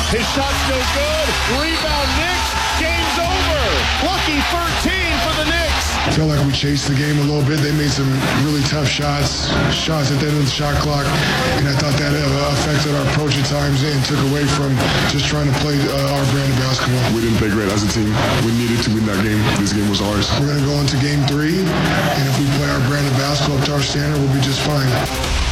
His shot's no good. Rebound Knicks. Game's over. Lucky 13 for the Knicks. I felt like we chased the game a little bit. They made some really tough shots at the end of the shot clock, and I thought that affected our approach at times and took away from just trying to play our brand of basketball. We didn't play great as a team. We needed to win that game. This game was ours. We're going to go into game 3, and if we play our brand of basketball up to our standard, we'll be just fine.